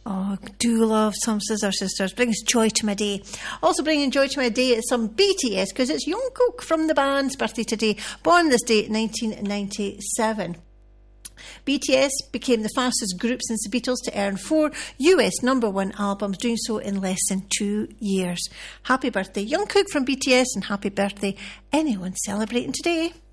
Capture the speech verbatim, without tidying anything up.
Oh, do love some Scissor Sisters. Brings joy to my day. Also bringing joy to my day is some B T S, because it's Jungkook from the band's birthday today. Born this date, nineteen ninety-seven. B T S became the fastest group since the Beatles to earn four U S number one albums, doing so in less than two years. Happy birthday, Jungkook from B T S, and happy birthday anyone celebrating today.